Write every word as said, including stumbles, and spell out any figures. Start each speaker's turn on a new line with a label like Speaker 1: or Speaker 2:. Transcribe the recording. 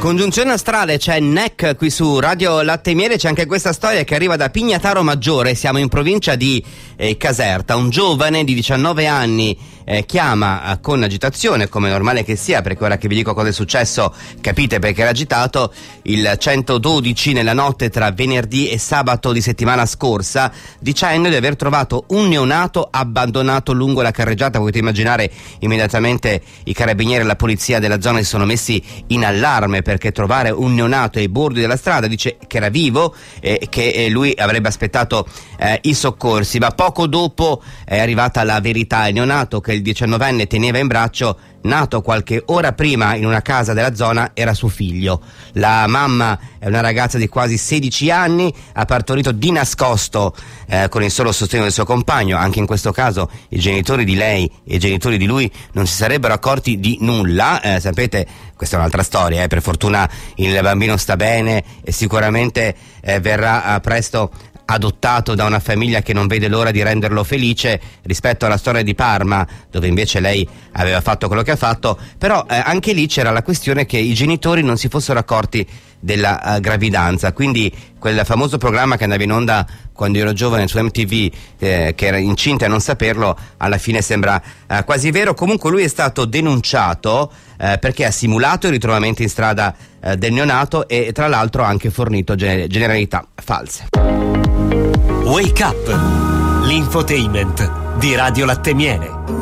Speaker 1: Congiunzione astrale, c'è N E C qui su Radio Latte e Miele. C'è anche questa storia che arriva da Pignataro Maggiore, siamo in provincia di eh, Caserta. Un giovane di diciannove anni eh, chiama eh, con agitazione, come è normale che sia, perché ora che vi dico cosa è successo capite perché era agitato, il centododici nella notte tra venerdì e sabato di settimana scorsa, dicendo di aver trovato un neonato abbandonato lungo la carreggiata. Potete immaginare, immediatamente i carabinieri e la polizia della zona si sono messi in allarme, perché trovare un neonato ai bordi della strada, dice che era vivo e che eh, lui avrebbe aspettato eh, i soccorsi, ma poco dopo è arrivata la verità. Il neonato che il diciannovenne teneva in braccio, nato qualche ora prima in una casa della zona, era suo figlio. La mamma è una ragazza di quasi sedici anni, ha partorito di nascosto eh, con il solo sostegno del suo compagno. Anche in questo caso i genitori di lei e i genitori di lui non si sarebbero accorti di nulla. Eh, sapete, questa è un'altra storia, eh. Per fortuna il bambino sta bene e sicuramente eh, verrà eh, presto adottato da una famiglia che non vede l'ora di renderlo felice, rispetto alla storia di Parma, dove invece lei aveva fatto quello che ha fatto. Però eh, anche lì c'era la questione che i genitori non si fossero accorti della uh, gravidanza, quindi quel famoso programma che andava in onda quando ero giovane su M T V, eh, che era incinta e non saperlo, alla fine sembra uh, quasi vero. Comunque lui è stato denunciato eh, perché ha simulato il ritrovamento in strada eh, del neonato e tra l'altro ha anche fornito gener- generalità false.
Speaker 2: Wake Up, l'infotainment di Radio Latte e Miele.